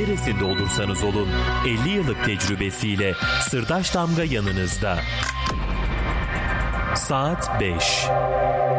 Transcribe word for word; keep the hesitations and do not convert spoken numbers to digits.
neresinde olursanız olun elli yıllık tecrübesiyle Sırdaş Damga yanınızda. Saat beş.